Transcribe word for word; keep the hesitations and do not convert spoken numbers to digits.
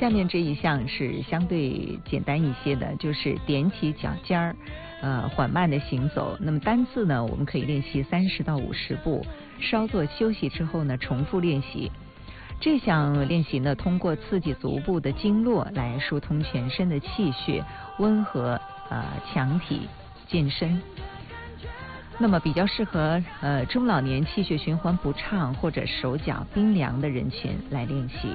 下面这一项是相对简单一些的，就是踮起脚尖儿，呃，缓慢的行走。那么单次呢，我们可以练习三十到五十步，稍作休息之后呢，重复练习。这项练习呢，通过刺激足部的经络来疏通全身的气血，温和呃强体健身。那么比较适合呃中老年气血循环不畅或者手脚冰凉的人群来练习。